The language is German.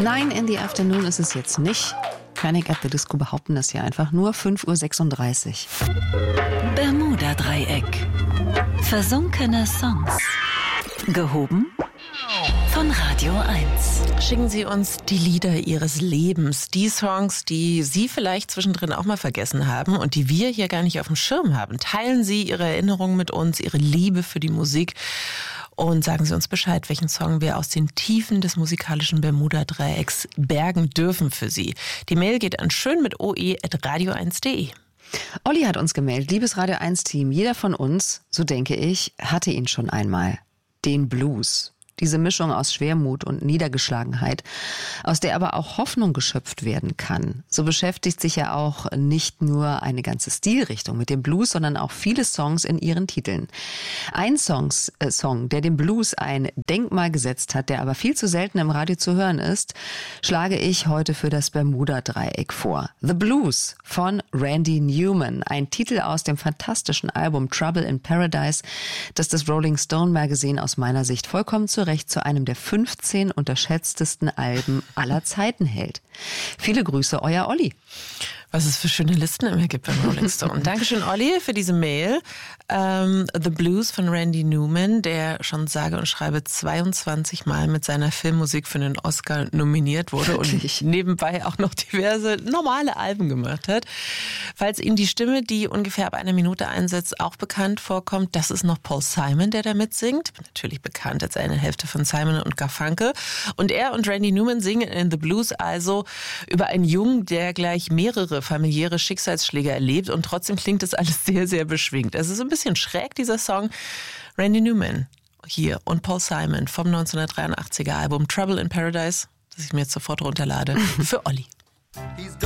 9 in the Afternoon ist es jetzt nicht. Panic at the Disco behaupten das hier einfach nur. 5:36 Uhr. Bermuda-Dreieck. Versunkene Songs. Gehoben von Radio 1. Schicken Sie uns die Lieder Ihres Lebens, die Songs, die Sie vielleicht zwischendrin auch mal vergessen haben und die wir hier gar nicht auf dem Schirm haben. Teilen Sie Ihre Erinnerungen mit uns, Ihre Liebe für die Musik und sagen Sie uns Bescheid, welchen Song wir aus den Tiefen des musikalischen Bermuda-Dreiecks bergen dürfen für Sie. Die Mail geht an schönmitoe@radio1.de. Olli hat uns gemeldet, liebes Radio 1-Team, jeder von uns, so denke ich, hatte ihn schon einmal. Den Blues. Diese Mischung aus Schwermut und Niedergeschlagenheit, aus der aber auch Hoffnung geschöpft werden kann. So beschäftigt sich ja auch nicht nur eine ganze Stilrichtung mit dem Blues, sondern auch viele Songs in ihren Titeln. Ein Song, der dem Blues ein Denkmal gesetzt hat, der aber viel zu selten im Radio zu hören ist, schlage ich heute für das Bermuda-Dreieck vor. The Blues von Randy Newman, ein Titel aus dem fantastischen Album Trouble in Paradise, das das Rolling Stone Magazine aus meiner Sicht vollkommen zu Recht zu einem der 15 unterschätztesten Alben aller Zeiten hält. Viele Grüße, euer Olli. Was es für schöne Listen immer gibt beim Rolling Stone. Dankeschön, Olli, für diese Mail. The Blues von Randy Newman, der schon sage und schreibe 22 Mal mit seiner Filmmusik für einen Oscar nominiert wurde und nebenbei auch noch diverse normale Alben gemacht hat. Falls Ihnen die Stimme, die ungefähr ab einer Minute einsetzt, auch bekannt vorkommt, das ist noch Paul Simon, der da mitsingt. Natürlich bekannt als eine Hälfte von Simon und Garfunkel. Und er und Randy Newman singen in The Blues also über einen Jungen, der gleich mehrere familiäre Schicksalsschläge erlebt und trotzdem klingt das alles sehr, sehr beschwingt. Es ist ein bisschen schräg, dieser Song. Randy Newman hier und Paul Simon vom 1983er Album Trouble in Paradise, das ich mir jetzt sofort runterlade, für Olli.